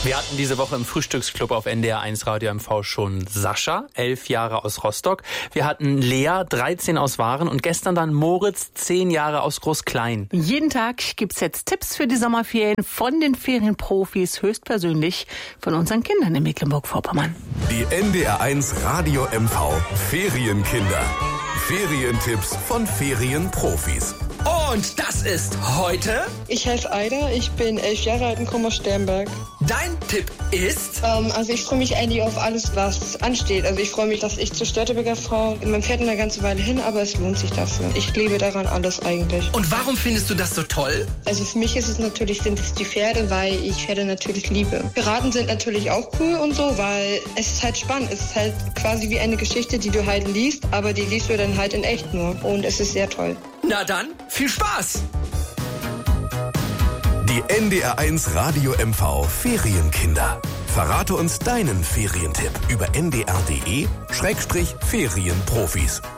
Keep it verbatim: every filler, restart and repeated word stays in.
Wir hatten diese Woche im Frühstücksclub auf N D R eins Radio M V schon Sascha, elf Jahre aus Rostock. Wir hatten Lea, dreizehn aus Waren und gestern dann Moritz, zehn Jahre aus Großklein. Jeden Tag gibt's jetzt Tipps für die Sommerferien von den Ferienprofis, höchstpersönlich von unseren Kindern in Mecklenburg-Vorpommern. Die N D R eins Radio M V Ferienkinder. Ferientipps von Ferienprofis. Und das ist heute... Ich heiße Aida, ich bin elf Jahre alt und komme aus Sternberg. Dein Tipp ist... Ähm, also ich freue mich eigentlich auf alles, was ansteht. Also ich freue mich, dass ich zur Störtebeker fahre. Man fährt eine ganze Weile hin, aber es lohnt sich dafür. Ich lebe daran alles eigentlich. Und warum findest du das so toll? Also für mich ist es natürlich, sind es die Pferde, weil ich Pferde natürlich liebe. Piraten sind natürlich auch cool und so, weil es ist halt spannend. Es ist halt quasi wie eine Geschichte, die du halt liest, aber die liest du dann halt in echt nur. Und es ist sehr toll. Na dann, viel Spaß! Die N D R eins Radio M V Ferienkinder. Verrate uns deinen Ferientipp über n d r punkt d e Schrägstrich Ferienprofis.